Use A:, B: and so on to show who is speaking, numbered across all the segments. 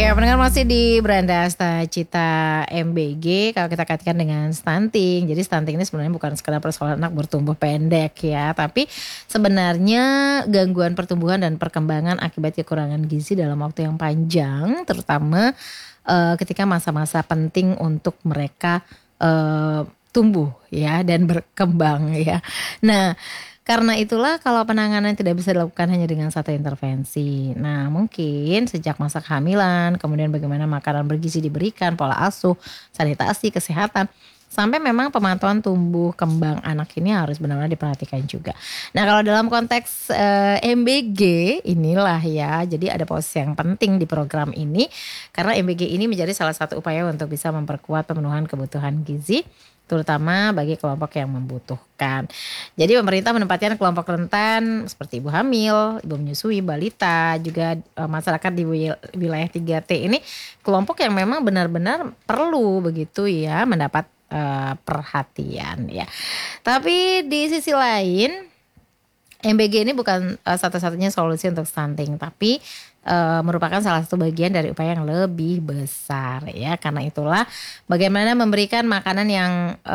A: pendengar masih di Beranda Asta Cita MBG. Kalau kita kaitkan dengan stunting, jadi stunting ini sebenarnya bukan sekedar persoalan anak bertumbuh pendek ya, tapi sebenarnya gangguan pertumbuhan dan perkembangan akibat kekurangan gizi dalam waktu yang panjang, terutama ketika masa-masa penting untuk mereka tumbuh ya dan berkembang ya. Nah, karena itulah kalau penanganan tidak bisa dilakukan hanya dengan satu intervensi. Nah, mungkin sejak masa kehamilan, kemudian bagaimana makanan bergizi diberikan, pola asuh, sanitasi, kesehatan, sampai memang pemantauan tumbuh kembang anak ini harus benar-benar diperhatikan juga. Nah, kalau dalam konteks MBG inilah ya, jadi ada posisi yang penting di program ini karena MBG ini menjadi salah satu upaya untuk bisa memperkuat pemenuhan kebutuhan gizi, terutama bagi kelompok yang membutuhkan. Jadi pemerintah menempatkan kelompok rentan seperti ibu hamil, ibu menyusui, balita, juga masyarakat di wilayah 3T ini kelompok yang memang benar-benar perlu begitu ya mendapat perhatian ya. Tapi di sisi lain MBG ini bukan satu-satunya solusi untuk stunting, tapi merupakan salah satu bagian dari upaya yang lebih besar ya. Karena itulah bagaimana memberikan makanan yang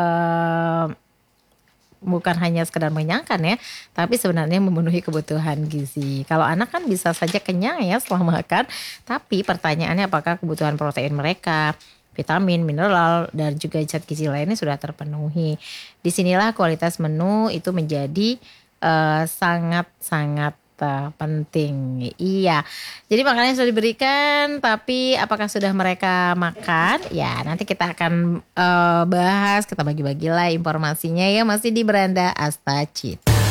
A: bukan hanya sekedar mengenyangkan ya, tapi sebenarnya memenuhi kebutuhan gizi. Kalau anak kan bisa saja kenyang ya setelah makan, tapi pertanyaannya apakah kebutuhan protein mereka, vitamin, mineral, dan juga zat gizi lainnya sudah terpenuhi. Disinilah kualitas menu itu menjadi sangat-sangat penting. Iya. Jadi makanan sudah diberikan, tapi apakah sudah mereka makan? Ya, nanti kita akan bahas, kita bagi-bagilah informasinya ya, masih di Beranda Asta Cita.